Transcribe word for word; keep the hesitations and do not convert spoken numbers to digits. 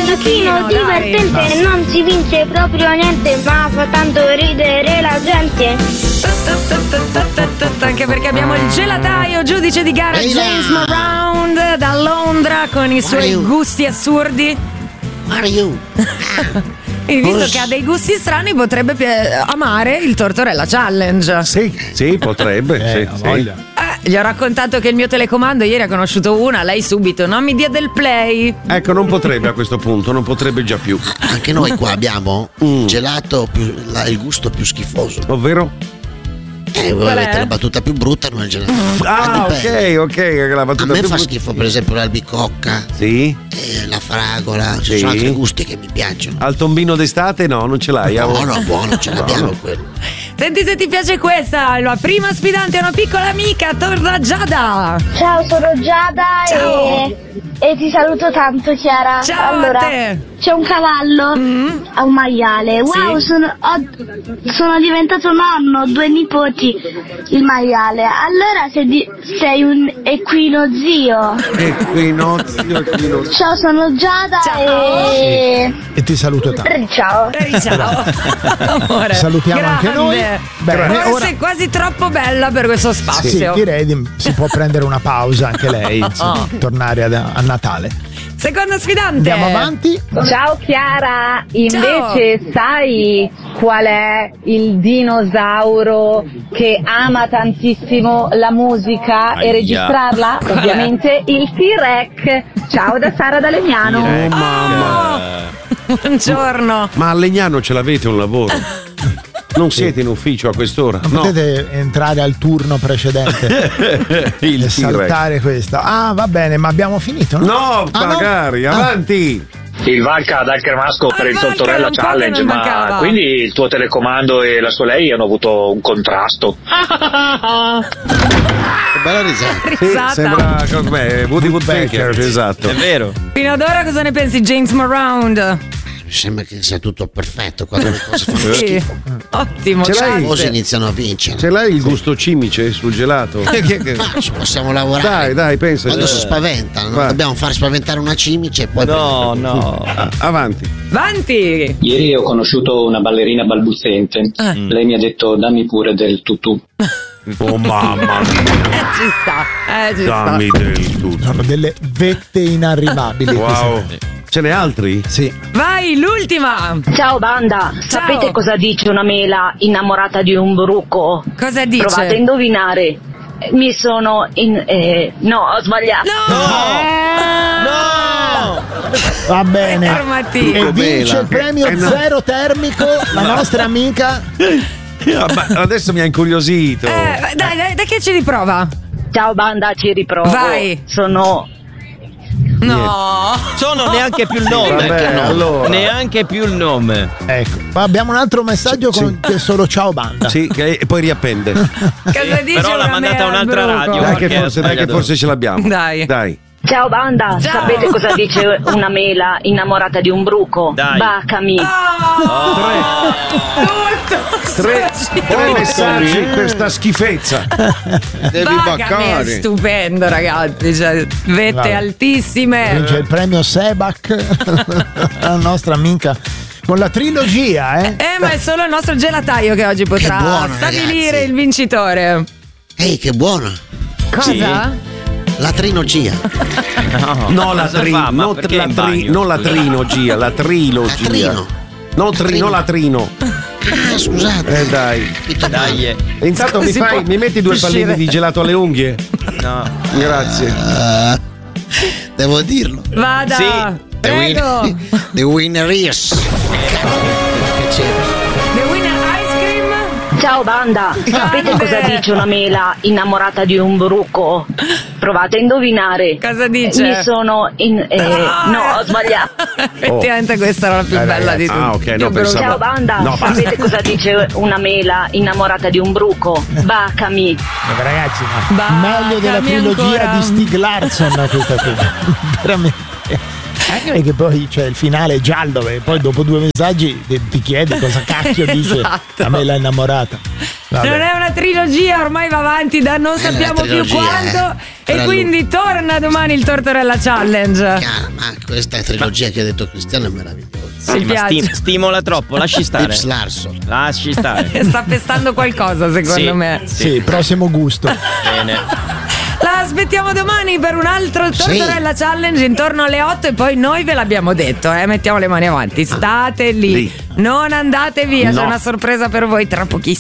giochino divertente, dai. Non si vince proprio niente, ma fa tanto ridere la gente. Anche perché abbiamo il gelataio, giudice di gara James Moround da Londra con i suoi gusti assurdi. Mario. E visto che ha dei gusti strani, potrebbe amare il Tortorella Challenge. Sì, sì, potrebbe. Eh, sì, voglia. sì. Eh, gli ho raccontato che il mio telecomando ieri ha conosciuto una, lei subito, non mi dia del play. Ecco, non potrebbe a questo punto, non potrebbe già più. Anche noi qua abbiamo un mm. gelato più, la, il gusto più schifoso. Ovvero? Eh, voi avete la battuta più brutta, non il gelato. Ah, ok, ok. La battuta a me più fa brutta. schifo, per esempio, l'albicocca. Sì. E la fragola. Ci sì. sono altri gusti che mi piacciono. Al tombino d'estate no, non ce l'hai. No, no, buono, ce l'abbiamo quello. Senti se ti piace questa, la prima sfidante è una piccola amica, torna Giada. Ciao, sono Giada e, e ti saluto tanto, Chiara. Ciao allora, a te. C'è un cavallo mm-hmm. a un maiale. Wow, sì. sono, ho, sono diventato nonno, ho due nipoti, il maiale. Allora sei, di, sei un equinozio. Equinozio, equinozio. Ciao, sono Giada ciao. E... e ti saluto tanto. Ciao. Ciao. Amore. Salutiamo grande. anche noi. Bene, forse ora... sei quasi troppo bella per questo spazio. Sì, direi di, si può prendere una pausa anche lei, oh. tornare a, a Natale. Seconda sfidante. Andiamo avanti. Ciao Chiara, invece Ciao. sai qual è il dinosauro che ama tantissimo la musica Aia. e registrarla? Qual Ovviamente è? il T-Rex. Ciao da Sara da Legnano. Oh mamma. Buongiorno. Ma a Legnano ce l'avete un lavoro? Non siete in ufficio a quest'ora? Non no. potete entrare al turno precedente il e saltare questa. Ah, va bene, ma abbiamo finito? No, no ah, magari, no? avanti. Il Valca dal Cremasco per il Tortorella Challenge, ma mancava. Quindi il tuo telecomando e la sua lei hanno avuto un contrasto. Che bella risata. risata. Sì, sembra beh, Woody Woodpecker, esatto. È vero. Fino ad ora cosa ne pensi, James Moround? Mi sembra che sia tutto perfetto quando le cose fanno sì. schifo. Ottimo. Ce l'hai? Le cose iniziano a vincere. Ce l'hai il gusto cimice sul gelato? Ma ci possiamo lavorare. Dai, dai, pensa. Quando si spaventano, non dobbiamo far spaventare una cimice e poi. No, no. Ah, avanti. Avanti. Ieri ho conosciuto una ballerina balbuziente. Eh. Lei mi ha detto dammi pure del tutù. Oh mamma mia. Eh, ci sta. Eh, ci dammi sta. del tutù. Sono delle vette inarrivabili. Wow. Ce n'è altri? Sì. Vai, l'ultima. Ciao banda. Ciao. Sapete cosa dice una mela innamorata di un bruco? Cosa dice? Provate a indovinare. Mi sono in... Eh, no, ho sbagliato. No! No! no! Va bene. Fermati. E vince bella. il premio Eh, no. zero termico la nostra amica. Adesso mi ha incuriosito. Eh, dai, dai, dai che ci riprova. Ciao banda, ci riprovo. Vai. Sono... No, sono neanche più il nome. Vabbè, no. allora. Neanche più il nome. Ecco, ma abbiamo un altro messaggio sì, con sì. che solo ciao banda. Sì, e poi riappende. Cosa dice Però l'ha mandata a un'altra radio. Dai che, forse, dai che forse ce l'abbiamo. Dai. Dai. Ciao banda, Ciao. sapete cosa dice una mela innamorata di un bruco? Dai. Bacami. Oh, Tre. Tre, tre messaggi per sta schifezza. Devi baccare. È stupendo, ragazzi. Cioè, vette Vabbè. altissime. Vince il premio Sebac la nostra amica con la trilogia, eh? Eh, ma è solo il nostro gelataio che oggi potrà buono, stabilire ragazzi. il vincitore. Ehi, che buona. Cosa? Sì. La trilogia. No, No, la cosa tri, fa? Ma non perché la in tri, bagno? non la trilogia, la trilogia. Latrino. Non trino, latrino. Ah, scusate. Eh dai. Dai. E intanto mi Si fai, può mi metti due uscire. pallini di gelato alle unghie? No. Grazie. Uh, devo dirlo. Vada. Sì. The, Prego. win- the winner is. The winner ice cream. Ciao banda, sapete Salve. cosa dice una mela innamorata di un bruco? Provate a indovinare. Cosa dice? Mi sono in... Eh, no, ho sbagliato. Effettivamente questa era la più Eh, bella ragazzi. di tutte. Ah, ok, no, Più pensavo- Ciao banda, No, basta. sapete cosa dice una mela innamorata di un bruco? Bacami. Eh, Ragazzi, ma Bacami meglio della trilogia ancora. di Stieg Larsson questa cosa. Veramente. Anche perché poi c'è il finale giallo e poi dopo due messaggi ti ti chiedi cosa cacchio dice Esatto. a me la innamorata. Vabbè. Non è una trilogia, ormai va avanti da non È sappiamo una più trilogia, quanto. eh. E Tra quindi torna domani il Tortorella Challenge. Chiaro, ma questa trilogia che ha detto Cristiano è meravigliosa. Sì, ma piace. sti- stimola troppo, lasci stare. Lips Larson. Lasci stare. Sta pestando qualcosa, secondo Sì. me. Sì, prossimo gusto. Bene. La aspettiamo domani per un altro Tortorella Challenge intorno alle otto e poi noi ve l'abbiamo detto, eh, mettiamo le mani avanti. State lì, Lì. non andate via, c'è No. una sorpresa per voi tra pochissimo.